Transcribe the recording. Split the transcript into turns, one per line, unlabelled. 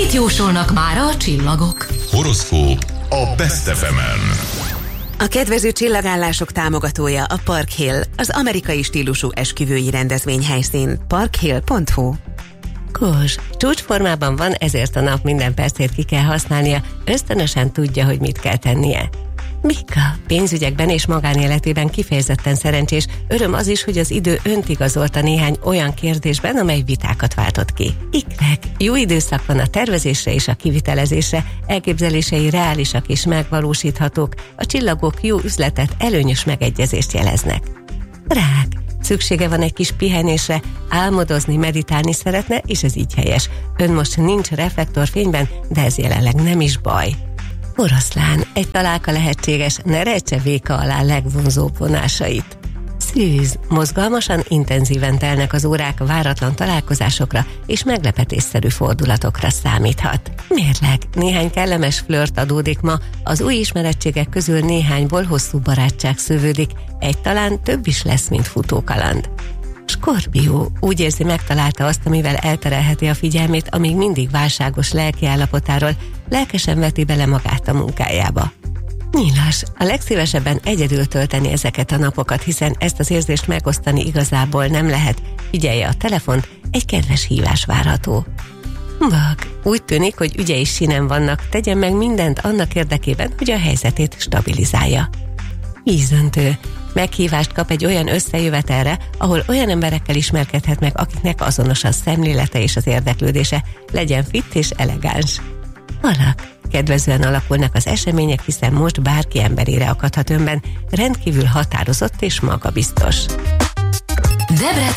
Mit jósolnak mára a csillagok?
Horoszkóp a Best FM-en.
A kedvező csillagállások támogatója a Park Hill, az amerikai stílusú esküvői rendezvényhelyszín. parkhill.hu.
Kós, csúcsformában van, ezért a nap minden percét ki kell használnia, ösztönösen tudja, hogy mit kell tennie. Mika, pénzügyekben és magánéletében kifejezetten szerencsés, öröm az is, hogy az idő önt igazolta néhány olyan kérdésben, amely vitákat váltott ki. Ikrek, jó időszak van a tervezésre és a kivitelezésre, elképzelései reálisak és megvalósíthatók, a csillagok jó üzletet, előnyös megegyezést jeleznek. Rák, szüksége van egy kis pihenésre, álmodozni, meditálni szeretne, és ez így helyes. Ön most nincs reflektorfényben, de ez jelenleg nem is baj. Oroszlán, egy találka lehetséges, ne rejtse véka alá legvonzóbb vonásait. Szűz, mozgalmasan, intenzíven telnek az órák, váratlan találkozásokra és meglepetésszerű fordulatokra számíthat. Mérleg, néhány kellemes flört adódik ma, az új ismerettségek közül néhányból hosszú barátság szövődik, egy talán több is lesz, mint futókaland. Skorpió, úgy érzi, megtalálta azt, amivel elterelheti a figyelmét, amíg mindig válságos lelkiállapotáról, lelkesen veti bele magát a munkájába. Nyilas, a legszívesebben egyedül tölteni ezeket a napokat, hiszen ezt az érzést megosztani igazából nem lehet. Figyelje a telefont, egy kedves hívás várható. Vak, úgy tűnik, hogy ügyei sinen vannak, tegyen meg mindent annak érdekében, hogy a helyzetét stabilizálja. Vízöntő, meghívást kap egy olyan összejövetelre, ahol olyan emberekkel ismerkedhet meg, akiknek azonos a szemlélete és az érdeklődése, legyen fit és elegáns. Alak, kedvezően alakulnak az események, hiszen most bárki emberére akadhat önben, rendkívül határozott és magabiztos.